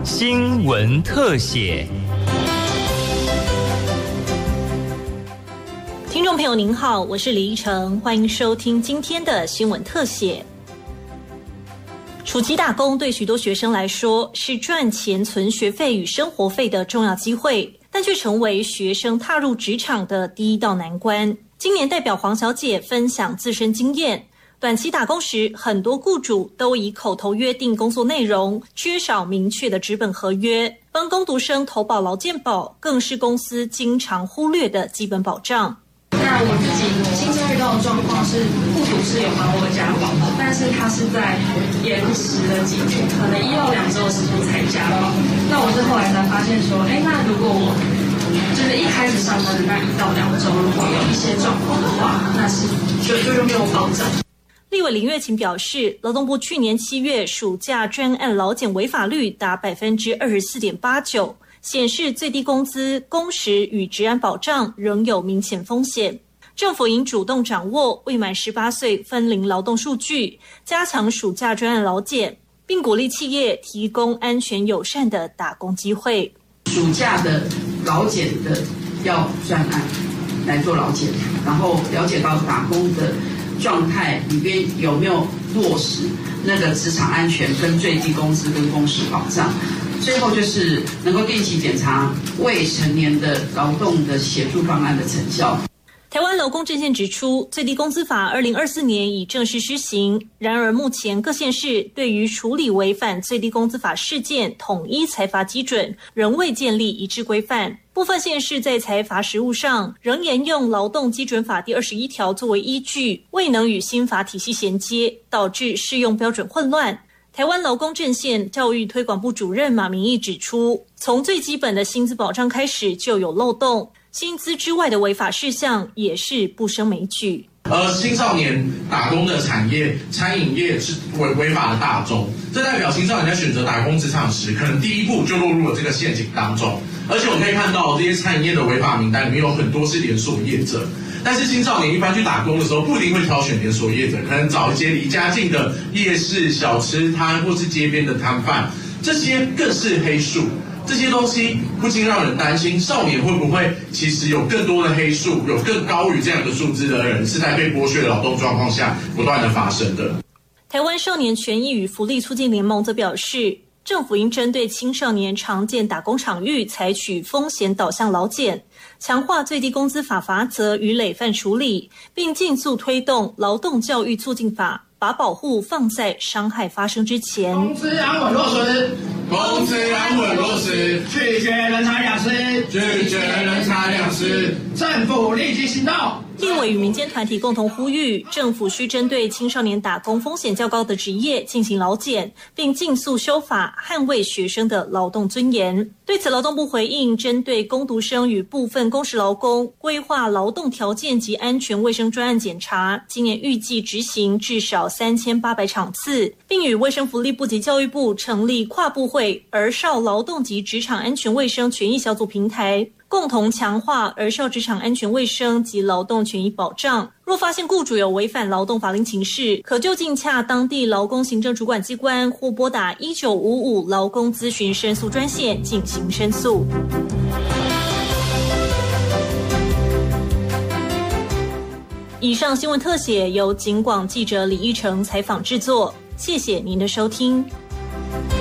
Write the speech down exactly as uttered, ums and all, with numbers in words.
新闻特写。 听众朋友您好，我是李依晨，欢迎收听今天的新闻特写。暑期打工对许多学生来说是赚钱存学费与生活费的重要机会，但却成为学生踏入职场的第一道难关。今年代表黄小姐分享自身经验，短期打工时，很多雇主都以口头约定工作内容，缺少明确的纸本合约。帮工读生投保劳健保，更是公司经常忽略的基本保障。 那我自己亲身遇到的状况是，雇主是有帮我加保的，但是他是在延迟了几天，可能一到两周的时间才加保。那我是后来才发现说，哎，那如果我就是一开始上班的那一到两周，如果有一些状况的话，那是就就没有保障。 立委林月琴表示，劳动部去年七月暑假专案劳检违法率达百分之二十四点八九，显示最低工资、工时与职安保障仍有明显风险。政府应主动掌握未满十八岁分龄劳动数据，加强暑假专案劳检，并鼓励企业提供安全友善的打工机会。 暑假的劳检的要专案来做劳检，然后了解到打工的状态里边有没有落实那个职场安全跟最低工资跟工时保障。最后就是能够定期检查未成年的劳动的协助方案的成效。 台湾劳工阵线指出，最低工资法二零二四年已正式施行，然而目前各县市对于处理违反最低工资法事件统一裁罚基准，仍未建立一致规范。部分县市在裁罚实务上仍沿用劳动基准法第二十一条作为依据，未能与新法体系衔接，导致适用标准混乱。台湾劳工阵线教育推广部主任马明义指出，从最基本的薪资保障开始就有漏洞，薪资之外的违法事项也是不胜枚举。 而青少年打工的产业，餐饮业是违违法的大宗，这代表青少年在选择打工职场时，可能第一步就落入了这个陷阱当中。而且我们可以看到，这些餐饮业的违法名单里面有很多是连锁业者，但是青少年一般去打工的时候，不一定会挑选连锁业者，可能找一些离家近的夜市、小吃摊或是街边的摊贩，这些更是黑数。这些东西不禁让人担心，少年会不会其实有更多的黑数，有更高于这样的数字的人是在被剥削的劳动状况下不断的发生的。 台湾少年权益与福利促进联盟则表示，政府应针对青少年常见打工场域采取风险导向劳检，强化最低工资法罚则与累犯处理，并尽速推动劳动教育促进法，把保护放在伤害发生之前。 工资安稳落实， 工资安稳落实， 拒绝人财两失， 拒绝人财两失， 政府立即行动。 立委与民间团体共同呼吁，政府需针对青少年打工风险较高的职业进行劳检，并尽速修法，捍卫学生的劳动尊严。对此，劳动部回应，针对工读生与部分工时劳工规划劳动条件及安全卫生专案检查，今年预计执行至少三千八百场次，并与卫生福利部及教育部成立跨部会儿少劳动及职场安全卫生权益小组平台，共同强化儿少职场安全卫生及劳动权益保障。若发现雇主有违反劳动法令情事，可就近洽当地劳工行政主管机关或拨打一九五五劳工咨询申诉专线进行申诉。以上新闻特写由警广记者李依成采访制作，谢谢您的收听。